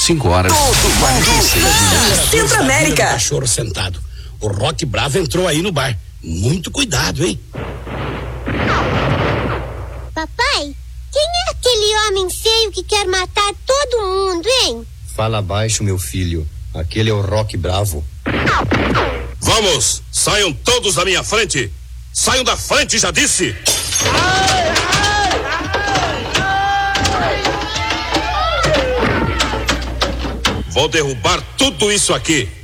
5 horas. Centro América. Cachorro sentado. O Rock Bravo entrou aí no bar. Muito cuidado, hein? Papai, quem é aquele homem feio que quer matar todo mundo, hein? Fala baixo, meu filho. Aquele é o Rock Bravo. Vamos, saiam todos da minha frente. Saiam da frente, já disse. Vou derrubar tudo isso aqui.